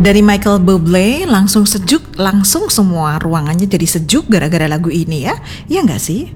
Dari Michael Bublé, langsung sejuk, langsung semua ruangannya jadi sejuk gara-gara lagu ini ya. Iya nggak sih?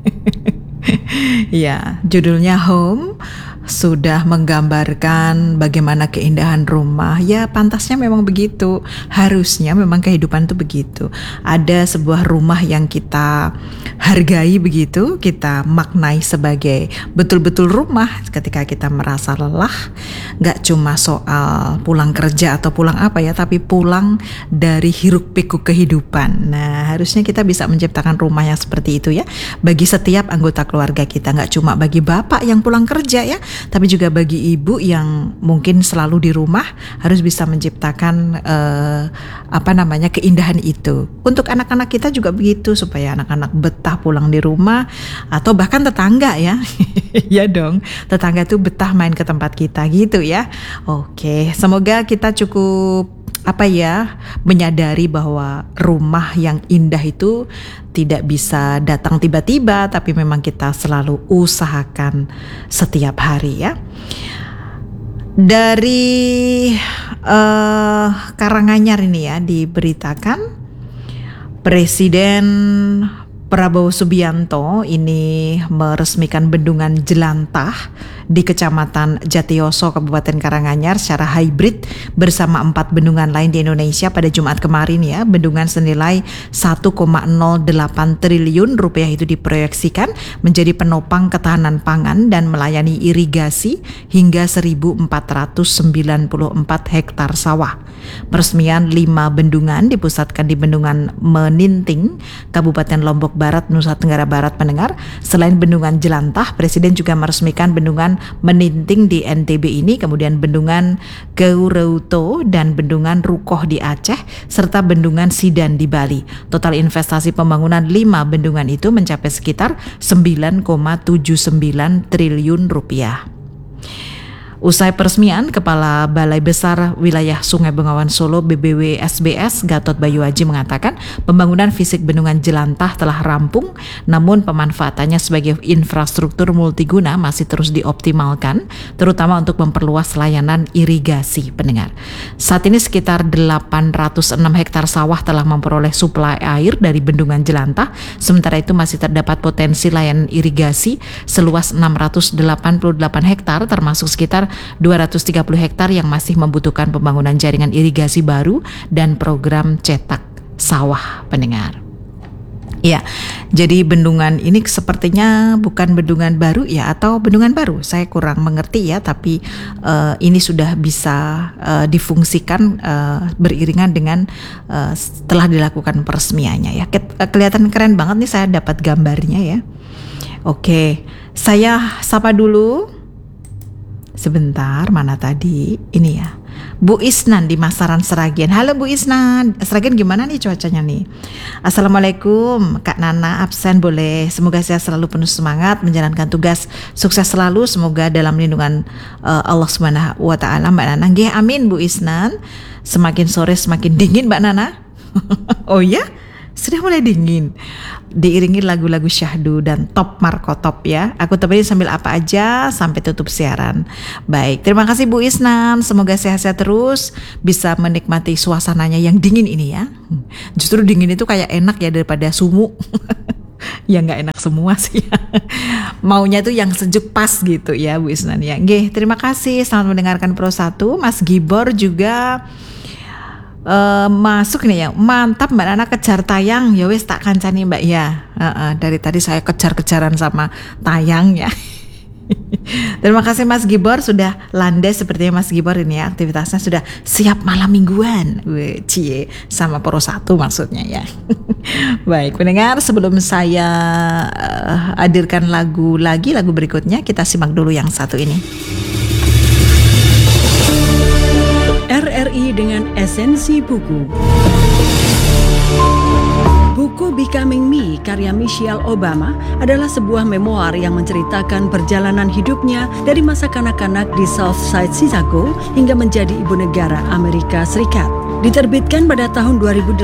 Ya, judulnya Home sudah menggambarkan bagaimana keindahan rumah. Ya, pantasnya memang begitu. Harusnya memang kehidupan itu begitu. Ada sebuah rumah yang kita hargai begitu, kita maknai sebagai betul-betul rumah ketika kita merasa lelah. Gak cuma soal pulang kerja atau pulang apa ya, tapi pulang dari hiruk pikuk kehidupan. Nah, harusnya kita bisa menciptakan rumah yang seperti itu ya, bagi setiap anggota keluarga kita. Gak cuma bagi bapak yang pulang kerja ya, tapi juga bagi ibu yang mungkin selalu di rumah harus bisa menciptakan keindahan itu. Untuk anak-anak kita juga begitu, supaya anak-anak betah pulang di rumah, atau bahkan tetangga ya. Ya dong, tetangga tuh betah main ke tempat kita gitu ya. Oke, semoga kita cukup menyadari bahwa rumah yang indah itu tidak bisa datang tiba-tiba, tapi memang kita selalu usahakan setiap hari ya. Dari Karanganyar ini ya diberitakan Presiden Prabowo Subianto ini meresmikan bendungan Jelantah di Kecamatan Jatiyoso, Kabupaten Karanganyar secara hybrid bersama 4 bendungan lain di Indonesia pada Jumat kemarin ya. Bendungan senilai 1,08 triliun rupiah itu diproyeksikan menjadi penopang ketahanan pangan dan melayani irigasi hingga 1.494 hektar sawah. Peresmian 5 bendungan dipusatkan di Bendungan Meninting, Kabupaten Lombok Barat, Nusa Tenggara Barat pendengar. Selain bendungan Jelantah, Presiden juga meresmikan bendungan Meninting di NTB ini, kemudian bendungan Geureuto dan bendungan Rukoh di Aceh, serta bendungan Sidan di Bali. Total investasi pembangunan 5 bendungan itu mencapai sekitar 9,79 triliun rupiah. Usai peresmian, Kepala Balai Besar Wilayah Sungai Bengawan Solo BBW SBS Gatot Bayu Aji mengatakan pembangunan fisik bendungan Jelantah telah rampung, namun pemanfaatannya sebagai infrastruktur multiguna masih terus dioptimalkan, terutama untuk memperluas layanan irigasi pendengar. Saat ini sekitar 806 hektar sawah telah memperoleh suplai air dari bendungan Jelantah, sementara itu masih terdapat potensi layanan irigasi seluas 688 hektar, termasuk sekitar 230 hektar yang masih membutuhkan pembangunan jaringan irigasi baru dan program cetak sawah pendengar. Ya, jadi bendungan ini sepertinya bukan bendungan baru ya, atau bendungan baru. Saya kurang mengerti ya, tapi ini sudah bisa difungsikan beriringan dengan setelah dilakukan peresmiannya ya. Kelihatan keren banget nih, saya dapat gambarnya ya. Oke, saya sapa dulu. Sebentar, mana tadi? Ini ya, Bu Isnan di Masaran Seragen. Halo Bu Isnan, Seragen gimana nih cuacanya nih? Assalamualaikum, Kak Nana absen boleh. Semoga saya selalu penuh semangat menjalankan tugas. Sukses selalu, semoga dalam lindungan Allah Subhanahu wa Ta'ala Mbak Nana. Nggih, amin Bu Isnan. Semakin sore semakin dingin Mbak Nana. Oh ya? Sudah mulai dingin. Diiringi lagu-lagu syahdu dan top Marco Top ya. Aku temenin sambil apa aja sampai tutup siaran. Baik, terima kasih Bu Isnan. Semoga sehat-sehat terus, bisa menikmati suasananya yang dingin ini ya. Justru dingin itu kayak enak ya daripada sumu. Ya nggak enak semua sih ya. Maunya tuh yang sejuk pas gitu ya Bu Isnan ya. Nggih, terima kasih. Selamat mendengarkan Pro 1. Mas Gibor juga masuk nih ya. Mantap Mbak Nana, kejar tayang. Ya wis tak kancani Mbak ya. Dari tadi saya kejar-kejaran sama tayang ya. Terima kasih Mas Gibor sudah landai. Sepertinya Mas Gibor ini ya aktivitasnya sudah siap malam mingguan. Cie sama Pro 1 maksudnya ya. Baik pendengar, sebelum saya hadirkan lagu berikutnya, kita simak dulu yang satu ini. RRI dengan esensi buku Buku Becoming Me karya Michelle Obama adalah sebuah memoir yang menceritakan perjalanan hidupnya dari masa kanak-kanak di South Side Chicago hingga menjadi ibu negara Amerika Serikat. Diterbitkan pada tahun 2018,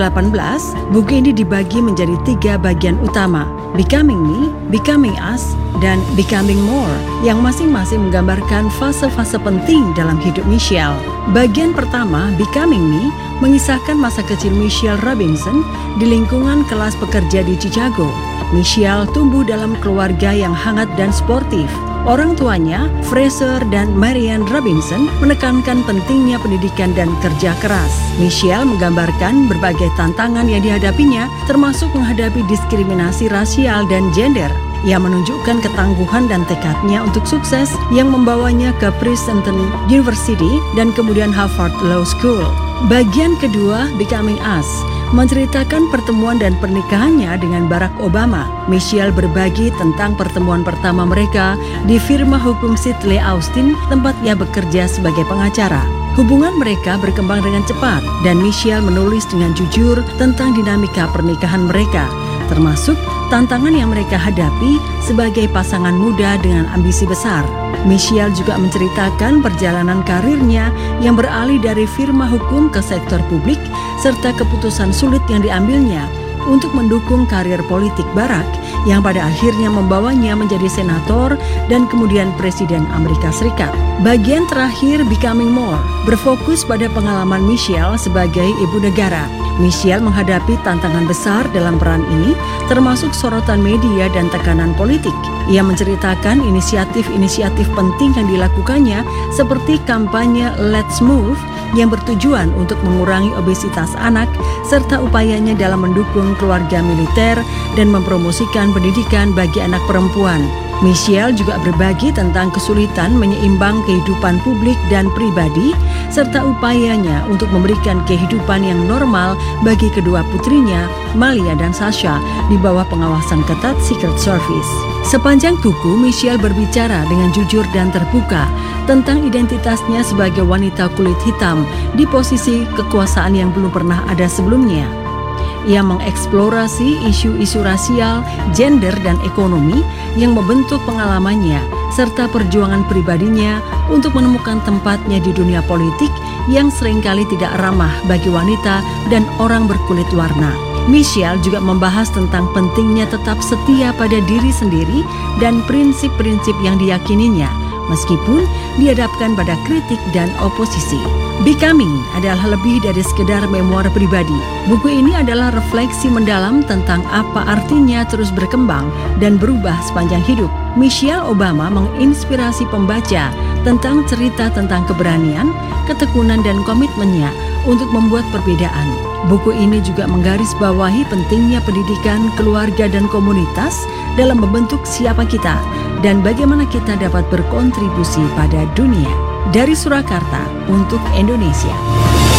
buku ini dibagi menjadi 3 bagian utama, Becoming Me, Becoming Us, dan Becoming More, yang masing-masing menggambarkan fase-fase penting dalam hidup Michelle. Bagian pertama, Becoming Me, mengisahkan masa kecil Michelle Robinson di lingkungan kelas pekerja di Chicago. Michelle tumbuh dalam keluarga yang hangat dan sportif. Orang tuanya, Fraser dan Marianne Robinson, menekankan pentingnya pendidikan dan kerja keras. Michelle menggambarkan berbagai tantangan yang dihadapinya, termasuk menghadapi diskriminasi rasial dan gender. Ia menunjukkan ketangguhan dan tekadnya untuk sukses yang membawanya ke Princeton University dan kemudian Harvard Law School. Bagian kedua, Becoming Us, menceritakan pertemuan dan pernikahannya dengan Barack Obama. Michelle berbagi tentang pertemuan pertama mereka di firma hukum Sidley Austin, tempat ia bekerja sebagai pengacara. Hubungan mereka berkembang dengan cepat dan Michelle menulis dengan jujur tentang dinamika pernikahan mereka, termasuk tantangan yang mereka hadapi sebagai pasangan muda dengan ambisi besar. Michelle juga menceritakan perjalanan karirnya yang beralih dari firma hukum ke sektor publik serta keputusan sulit yang diambilnya untuk mendukung karir politik Barack yang pada akhirnya membawanya menjadi senator dan kemudian Presiden Amerika Serikat. Bagian terakhir, Becoming More, berfokus pada pengalaman Michelle sebagai ibu negara. Michelle menghadapi tantangan besar dalam peran ini, termasuk sorotan media dan tekanan politik. Ia menceritakan inisiatif-inisiatif penting yang dilakukannya seperti kampanye Let's Move yang bertujuan untuk mengurangi obesitas anak serta upayanya dalam mendukung keluarga militer dan mempromosikan pendidikan bagi anak perempuan. Michelle juga berbagi tentang kesulitan menyeimbang kehidupan publik dan pribadi serta upayanya untuk memberikan kehidupan yang normal bagi kedua putrinya, Malia dan Sasha, di bawah pengawasan ketat Secret Service. Sepanjang buku, Michelle berbicara dengan jujur dan terbuka tentang identitasnya sebagai wanita kulit hitam di posisi kekuasaan yang belum pernah ada sebelumnya. Ia mengeksplorasi isu-isu rasial, gender, dan ekonomi yang membentuk pengalamannya serta perjuangan pribadinya untuk menemukan tempatnya di dunia politik yang seringkali tidak ramah bagi wanita dan orang berkulit warna. Michelle juga membahas tentang pentingnya tetap setia pada diri sendiri dan prinsip-prinsip yang diyakininya, meskipun dihadapkan pada kritik dan oposisi. Becoming adalah lebih dari sekedar memoir pribadi. Buku ini adalah refleksi mendalam tentang apa artinya terus berkembang dan berubah sepanjang hidup. Michelle Obama menginspirasi pembaca tentang cerita tentang keberanian, ketekunan, dan komitmennya untuk membuat perbedaan. Buku ini juga menggarisbawahi pentingnya pendidikan, keluarga, dan komunitas dalam membentuk siapa kita dan bagaimana kita dapat berkontribusi pada dunia. Dari Surakarta untuk Indonesia.